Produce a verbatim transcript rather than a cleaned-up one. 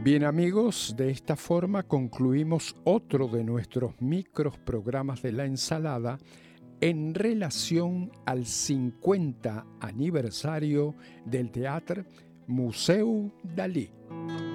Bien amigos, de esta forma concluimos otro de nuestros micros programas de la ensalada en relación al cincuenta aniversario del Teatre Museu Dalí.